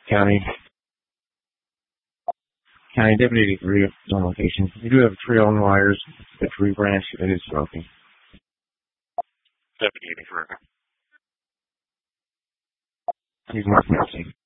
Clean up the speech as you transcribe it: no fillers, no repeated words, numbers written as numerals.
County Deputy 83 on location. We do have a tree on wires. The tree branch, it is smoking. Deputy 83. He's Mark Massey.